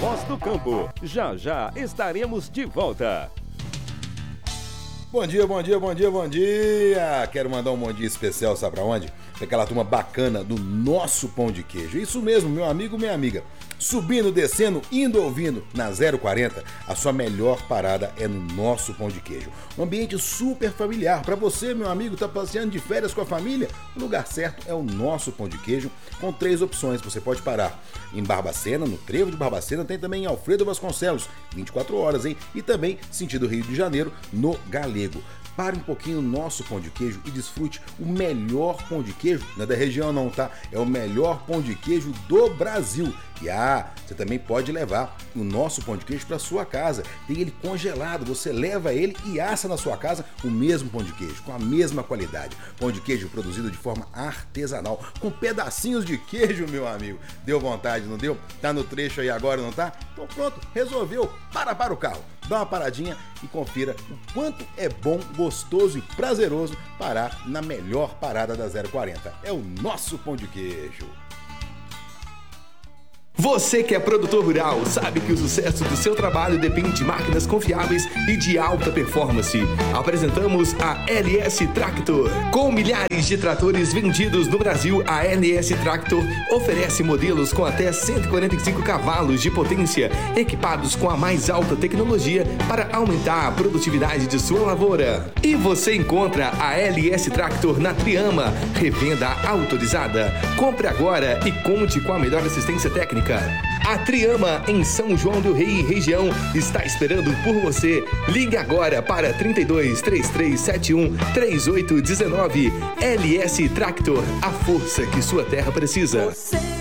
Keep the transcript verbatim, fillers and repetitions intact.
Voz do Campo. Já já estaremos de volta. Bom dia, bom dia, bom dia, bom dia! Quero mandar um bom dia especial, sabe pra onde? Pra aquela turma bacana do nosso Pão de Queijo. Isso mesmo, meu amigo, minha amiga. Subindo, descendo, indo, ouvindo, na zero quarenta, a sua melhor parada é no nosso Pão de Queijo. Um ambiente super familiar. Para você, meu amigo, tá passeando de férias com a família, o lugar certo é o nosso Pão de Queijo, com três opções. Você pode parar em Barbacena, no Trevo de Barbacena, tem também em Alfredo Vasconcelos, vinte e quatro horas, hein? E também, sentido Rio de Janeiro, no Galego. Pare um pouquinho no nosso Pão de Queijo e desfrute o melhor pão de queijo, não é da região não, tá? É o melhor pão de queijo do Brasil. E ah, você também pode levar o nosso pão de queijo para sua casa. Tem ele congelado, você leva ele e assa na sua casa o mesmo pão de queijo, com a mesma qualidade. Pão de queijo produzido de forma artesanal, com pedacinhos de queijo, meu amigo. Deu vontade, não deu? Tá no trecho aí agora, não tá? Então pronto, resolveu. Para para o carro, dá uma paradinha e confira o quanto é bom, gostoso e prazeroso parar na melhor parada da zero quarenta. É o nosso pão de queijo. Você que é produtor rural sabe que o sucesso do seu trabalho depende de máquinas confiáveis e de alta performance. Apresentamos a L S Tractor. Com milhares de tratores vendidos no Brasil, a L S Tractor oferece modelos com até cento e quarenta e cinco cavalos de potência, equipados com a mais alta tecnologia para aumentar a produtividade de sua lavoura. E você encontra a L S Tractor na Triama, revenda autorizada. Compre agora e conte com a melhor assistência técnica. A Triama, em São João do Rei e região, está esperando por você. Ligue agora para trinta e dois, trinta e três setenta e um, trinta e oito dezenove. L S Tractor, a força que sua terra precisa. Você